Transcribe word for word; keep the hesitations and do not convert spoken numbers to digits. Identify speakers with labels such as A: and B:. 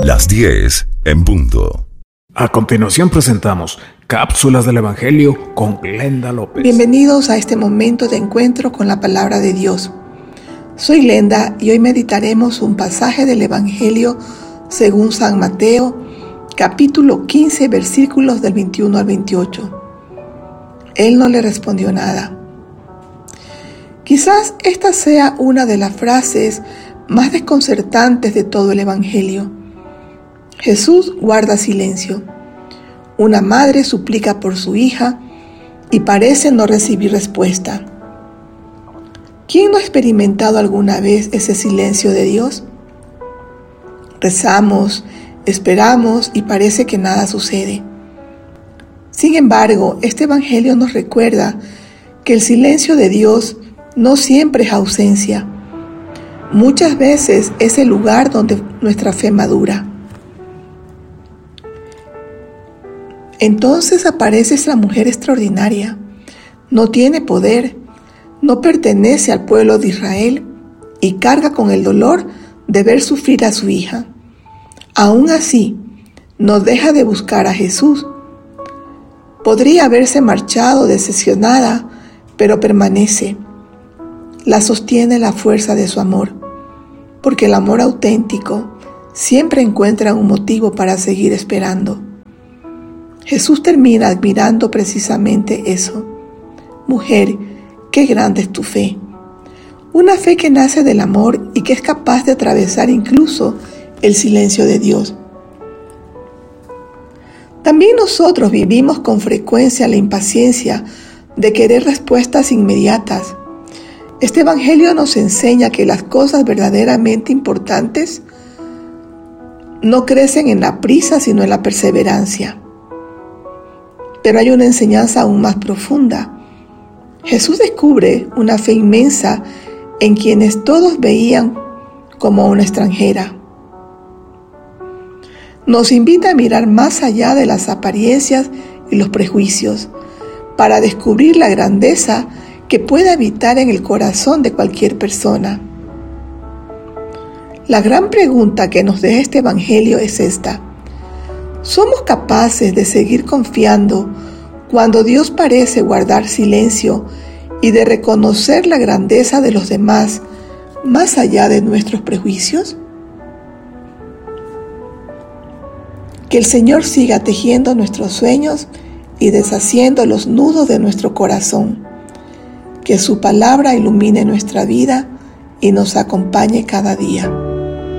A: Las diez en punto.
B: A continuación presentamos Cápsulas del Evangelio con Glenda López.
C: Bienvenidos a este momento de encuentro con la palabra de Dios. Soy Glenda y hoy meditaremos un pasaje del Evangelio según San Mateo, capítulo quince, versículos del veintiuno al veintiocho. Él no le respondió nada. Quizás esta sea una de las frases más desconcertantes de todo el Evangelio. Jesús guarda silencio. Una madre suplica por su hija y parece no recibir respuesta. ¿Quién no ha experimentado alguna vez ese silencio de Dios? Rezamos, esperamos y parece que nada sucede. Sin embargo, este Evangelio nos recuerda que el silencio de Dios no siempre es ausencia. Muchas veces es el lugar donde nuestra fe madura. Entonces aparece esa mujer extraordinaria. No tiene poder, no pertenece al pueblo de Israel y carga con el dolor de ver sufrir a su hija. Aún así, no deja de buscar a Jesús. Podría haberse marchado decepcionada, pero permanece. La sostiene la fuerza de su amor, porque el amor auténtico siempre encuentra un motivo para seguir esperando. Jesús termina admirando precisamente eso. Mujer, qué grande es tu fe. Una fe que nace del amor y que es capaz de atravesar incluso el silencio de Dios. También nosotros vivimos con frecuencia la impaciencia de querer respuestas inmediatas. Este Evangelio nos enseña que las cosas verdaderamente importantes no crecen en la prisa, sino en la perseverancia. Pero hay una enseñanza aún más profunda. Jesús descubre una fe inmensa en quienes todos veían como una extranjera. Nos invita a mirar más allá de las apariencias y los prejuicios para descubrir la grandeza que puede habitar en el corazón de cualquier persona. La gran pregunta que nos deja este Evangelio es esta: ¿somos capaces de seguir confiando cuando Dios parece guardar silencio y de reconocer la grandeza de los demás más allá de nuestros prejuicios? Que el Señor siga tejiendo nuestros sueños y deshaciendo los nudos de nuestro corazón. Que su palabra ilumine nuestra vida y nos acompañe cada día.